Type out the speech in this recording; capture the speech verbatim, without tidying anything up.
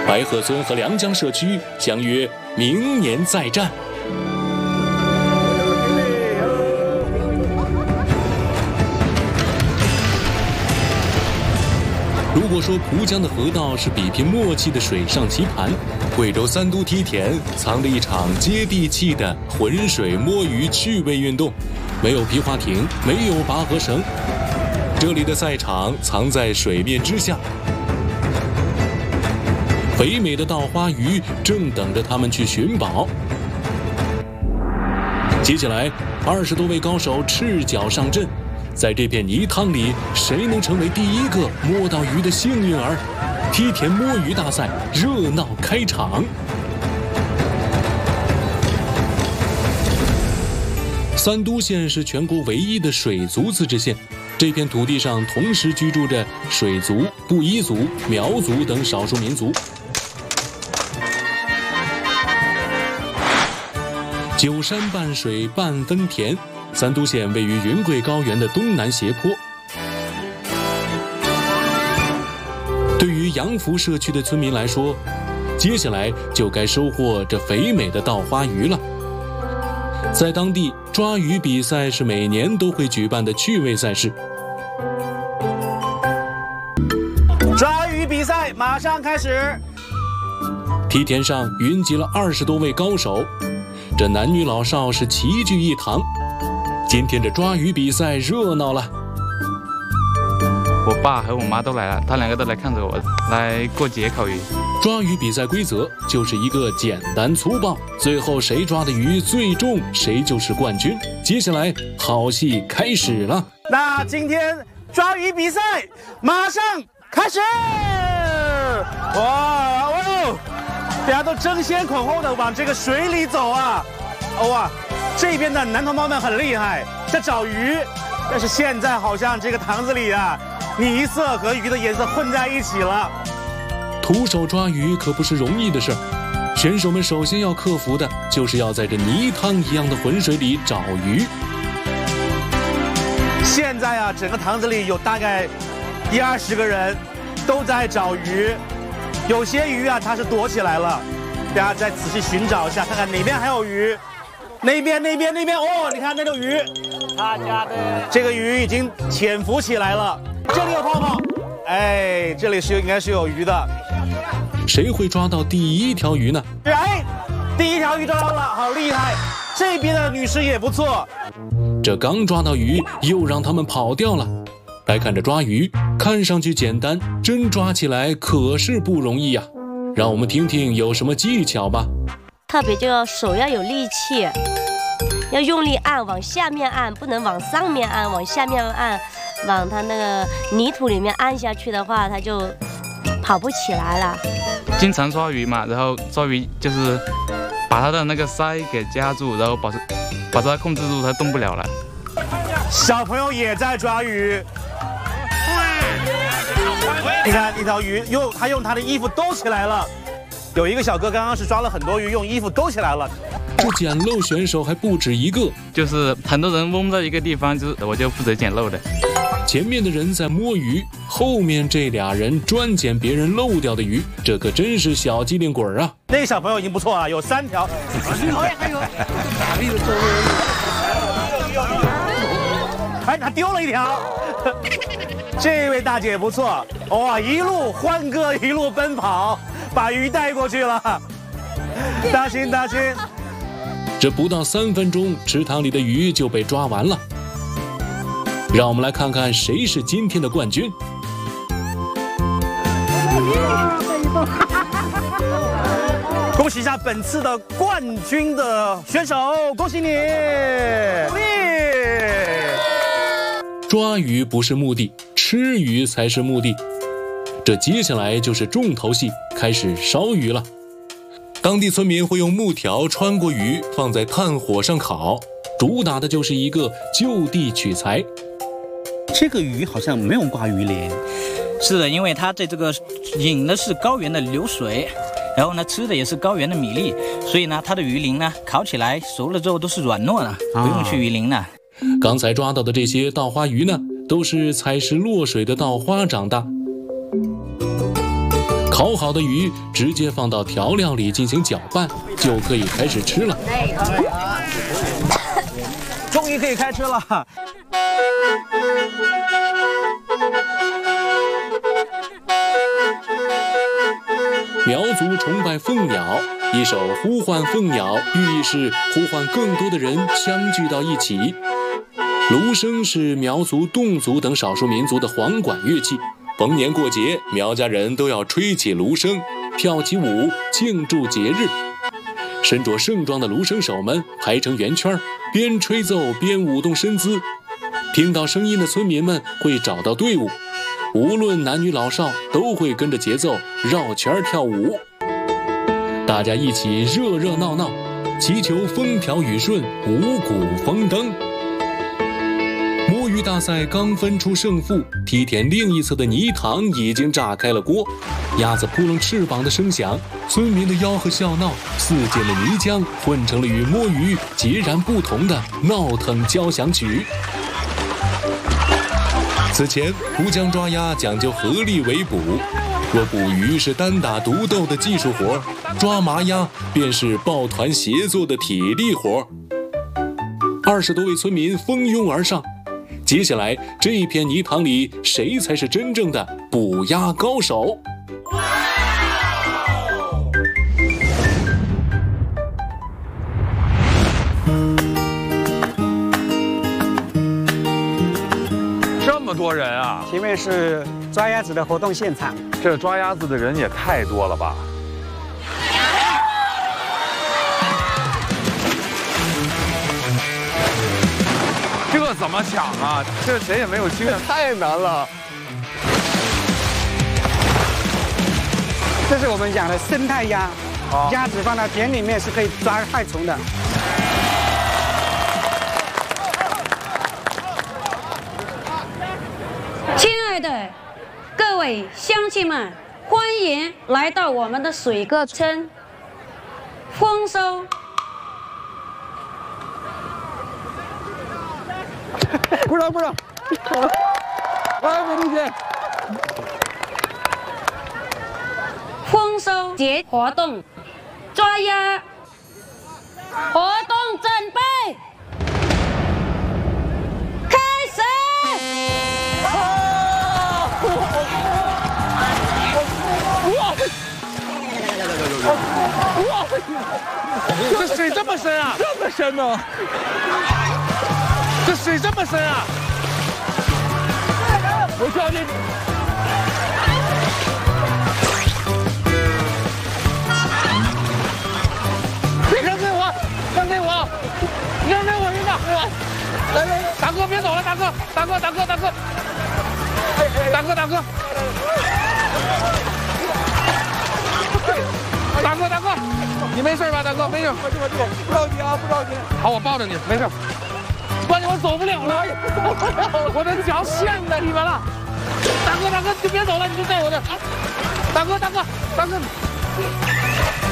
白鹤村和良江社区相约明年再战。如果说蒲江的河道是比拼默契的水上棋盘，贵州三都梯田藏着一场接地气的浑水摸鱼趣味运动。没有皮划艇，没有拔河绳，这里的赛场藏在水面之下。肥美的稻花鱼正等着他们去寻宝。接下来，二十多位高手赤脚上阵。在这片泥汤里，谁能成为第一个摸到鱼的幸运儿？梯田摸鱼大赛热闹开场。三都县是全国唯一的水族自治县，这片土地上同时居住着水族、布依族、苗族等少数民族。九山半水半分田。三都县位于云贵高原的东南斜坡。对于杨福社区的村民来说，接下来就该收获这肥美的稻花鱼了。在当地，抓鱼比赛是每年都会举办的趣味赛事。 抓鱼比赛马上开始。 梯田上云集了二十多位高手，这男女老少是齐聚一堂。今天这抓鱼比赛热闹了， 我爸和我妈都来了，他两个都来看着我，来过节烤鱼。 抓鱼比赛规则就是一个简单粗暴，最后谁抓的鱼最重，谁就是冠军。接下来好戏开始了。 那今天抓鱼比赛马上开始！哇哦，大家都争先恐后的往这个水里走啊！哇！这边的男同胞们很厉害，在找鱼，但是现在好像这个塘子里啊，泥色和鱼的颜色混在一起了。 徒手抓鱼可不是容易的事儿，选手们首先要克服的就是要在这泥汤一样的浑水里找鱼。 现在啊，整个塘子里有大概一二十个人都在找鱼，有些鱼啊它是躲起来了，大家再仔细寻找一下，看看哪边还有鱼。那边那边那边哦，你看那条鱼，他家的这个鱼已经潜伏起来了。这里有泡泡，哎，这里是应该是有鱼的。 谁会抓到第一条鱼呢？ 哎，第一条鱼抓到了，好厉害！这边的女士也不错。 这刚抓到鱼，又让他们跑掉了。来看着抓鱼，看上去简单，真抓起来可是不容易呀。让我们听听有什么技巧吧。 特别就要手要有力气，要用力按，往下面按，不能往上面按，往下面按，往它那个泥土里面按下去的话，它就跑不起来了。 经常抓鱼嘛，然后抓鱼就是把它的那个鳃给夹住，然后把把它控制住，它动不了了。 小朋友也在抓鱼，你看一条鱼，用他用他的衣服兜起来了。有一个小哥刚刚是抓了很多鱼，用衣服兜起来了。 这捡漏选手还不止一个， 就是很多人蒙在一个地方，就是我就负责捡漏的。 前面的人在摸鱼，后面这俩人专捡别人漏掉的鱼，这可真是小机灵鬼啊！ 那个小朋友已经不错了，有三条。哎，他丢了一条。这位大姐不错，哇，一路欢歌一路奔跑。把鱼带过去了，大心大心。 这不到三分钟，池塘里的鱼就被抓完了。让我们来看看谁是今天的冠军。 恭喜一下本次的冠军的选手，恭喜你！ 抓鱼不是目的，吃鱼才是目的。这接下来就是重头戏，开始烧鱼了。当地村民会用木条穿过鱼，放在炭火上烤，主打的就是一个就地取材。 这个鱼好像没有挂鱼鳞。 是的，因为它在这个饮的是高原的流水，然后呢吃的也是高原的米粒，所以呢它的鱼鳞呢烤起来熟了之后都是软糯的，不用去鱼鳞了。 刚才抓到的这些稻花鱼呢，都是采食落水的稻花长大。 烤好的鱼直接放到调料里进行搅拌，就可以开始吃了。 终于可以开吃了。 苗族崇拜凤鸟，一首《呼唤凤鸟》寓意是呼唤更多的人相聚到一起。芦笙是苗族、侗族等少数民族的簧管乐器，逢年过节，苗家人都要吹起芦笙，跳起舞，庆祝节日。身着盛装的芦笙手们排成圆圈，边吹奏边舞动身姿。听到声音的村民们会找到队伍，无论男女老少都会跟着节奏绕圈跳舞。大家一起热热闹闹，祈求风调雨顺，五谷丰登。摸鱼大赛刚分出胜负，梯田另一侧的泥塘已经炸开了锅，鸭子扑棱翅膀的声响，村民的吆喝笑闹，四溅的泥浆混成了与摸鱼截然不同的闹腾交响曲。此前，浦江抓鸭讲究合力为捕，若捕鱼是单打独斗的技术活，抓麻鸭便是抱团协作的体力活。二十多位村民蜂拥而上，接下来这一片泥塘里，谁才是真正的捕鸭高手？ 这么多人啊！ 前面是抓鸭子的活动现场， 这抓鸭子的人也太多了吧！这怎么抢啊？这谁也没有经验，太难了。 这是我们养的生态鸭， 啊、 鸭子放到田里面是可以抓害虫的。 亲爱的各位乡亲们，欢迎来到我们的水歌村丰收。 鼓掌鼓掌！来，美丽姐。 丰收节活动，抓鸭活动准备开始。 哇！这水这么深啊！这么深呢？这水这么深啊！我跳进去。扔给我，扔给我，扔给我，扔给我！来来来，大哥别走了，大哥，大哥，大哥，大哥，大哥，大哥，大哥，大哥，你没事吧，大哥？没事，我这我这不着急啊，不着急。好，我抱着你，没事。关键我走不了了，我的脚陷在里面了。大哥，大哥，你别走了，你就在我这。大哥，大哥，大哥。